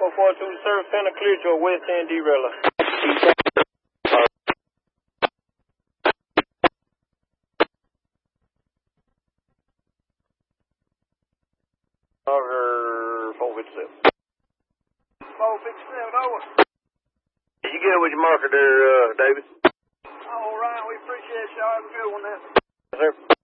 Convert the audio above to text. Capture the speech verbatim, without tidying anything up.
four four two, service center, clear to a west end derailleur. Over four fifty-seven. four fifty-seven, over. You get it with your marker there, uh, David? All right, we appreciate y'all. Have a good one then. Yes, sir.